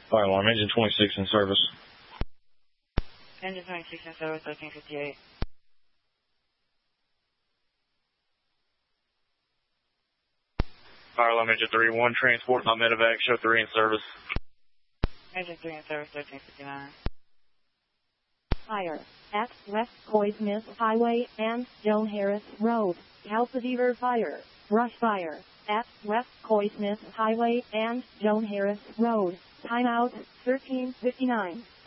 Fire alarm, engine 26 in service. Engine 26 in service, 1358. Fire alarm, engine 31, transport my medevac, show 3 in service. Engine 3 in service, 1359. Fire at West Coy Smith Highway and Joan Harris Road. Calcifer fire. Brush fire at West Coy Smith Highway and Joan Harris Road. Timeout 1359.